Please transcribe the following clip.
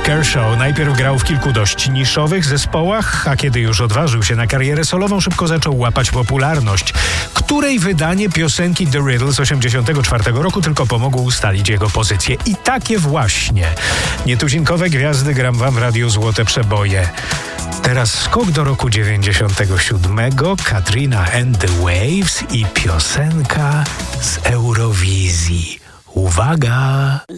Kershaw najpierw grał w kilku dość niszowych zespołach, a kiedy już odważył się na karierę solową, szybko zaczął łapać popularność, której wydanie piosenki The Riddle z 1984 roku tylko pomogło ustalić jego pozycję. I takie właśnie nietuzinkowe gwiazdy gram wam w Radiu Złote Przeboje. Teraz skok do roku 97. Katrina and the Waves i piosenka z Eurowizji. Uwaga!